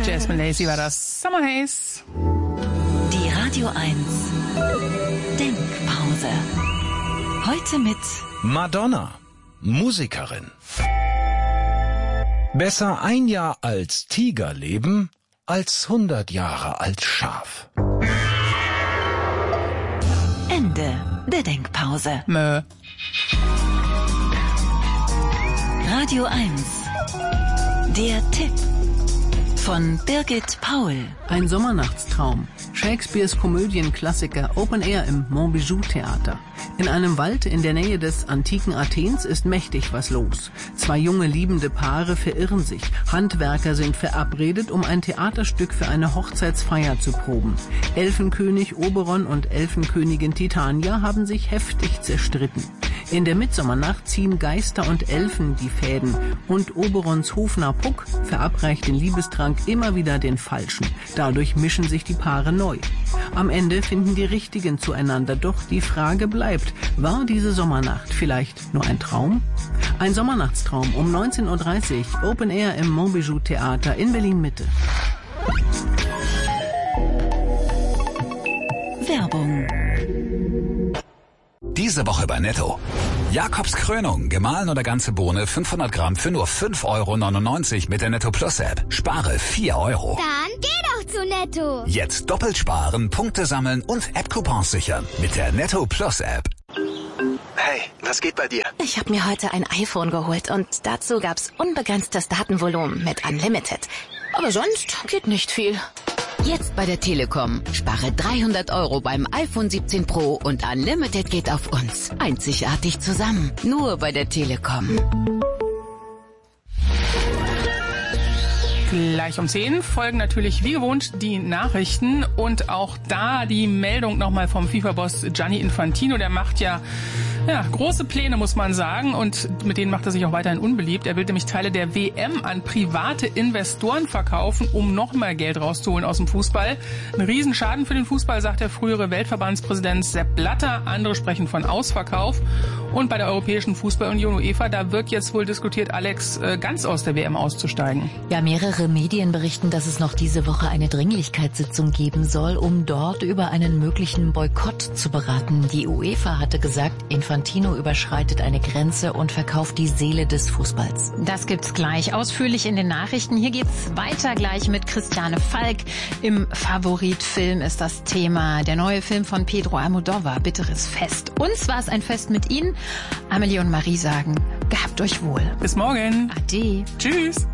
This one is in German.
Jasmine Lacey war das. Summer Haze. Die Radio 1 Denkpause. Heute mit Madonna, Musikerin. Besser ein Jahr als Tiger leben, als 100 Jahre als Schaf. Ende der Denkpause. Mö. Radio 1. Der Tipp von Birgit Paul. Ein Sommernachtstraum. Shakespeares Komödienklassiker Open Air im Montbijou Theater. In einem Wald in der Nähe des antiken Athens ist mächtig was los. 2 junge liebende Paare verirren sich. Handwerker sind verabredet, um ein Theaterstück für eine Hochzeitsfeier zu proben. Elfenkönig Oberon und Elfenkönigin Titania haben sich heftig zerstritten. In der Mitsommernacht ziehen Geister und Elfen die Fäden und Oberons Hofnarr Puck verabreicht den Liebestrank immer wieder den Falschen. Dadurch mischen sich die Paare neu. Am Ende finden die Richtigen zueinander, doch die Frage bleibt, war diese Sommernacht vielleicht nur ein Traum? Ein Sommernachtstraum um 19.30 Uhr, Open Air im Montbijou Theater in Berlin-Mitte. Werbung. Diese Woche bei Netto. Jakobs Krönung, gemahlen oder ganze Bohne, 500 Gramm für nur 5,99 € mit der Netto Plus App. Spare 4 €. Dann geh doch zu Netto. Jetzt doppelt sparen, Punkte sammeln und App-Coupons sichern mit der Netto Plus App. Hey, was geht bei dir? Ich habe mir heute ein iPhone geholt und dazu gab's unbegrenztes Datenvolumen mit Unlimited. Aber sonst geht nicht viel. Jetzt bei der Telekom. Spare 300 € beim iPhone 17 Pro und Unlimited geht auf uns. Einzigartig zusammen. Nur bei der Telekom. Gleich um 10 folgen natürlich wie gewohnt die Nachrichten und auch da die Meldung nochmal vom FIFA-Boss Gianni Infantino. Der macht ja große Pläne, muss man sagen, und mit denen macht er sich auch weiterhin unbeliebt. Er will nämlich Teile der WM an private Investoren verkaufen, um noch mehr Geld rauszuholen aus dem Fußball. Ein Riesenschaden für den Fußball, sagt der frühere Weltverbandspräsident Sepp Blatter. Andere sprechen von Ausverkauf. Und bei der Europäischen Fußballunion UEFA, da wird jetzt wohl diskutiert, Alex, ganz aus der WM auszusteigen. Ja, mehrere Medien berichten, dass es noch diese Woche eine Dringlichkeitssitzung geben soll, um dort über einen möglichen Boykott zu beraten. Die UEFA hatte gesagt, Infantino überschreitet eine Grenze und verkauft die Seele des Fußballs. Das gibt's gleich ausführlich in den Nachrichten. Hier geht's weiter gleich mit Christiane Falk. Im Favoritfilm ist das Thema der neue Film von Pedro Almodóvar, Bitteres Fest. Uns war es ein Fest mit Ihnen. Amelie und Marie sagen, gehabt euch wohl. Bis morgen. Ade. Tschüss.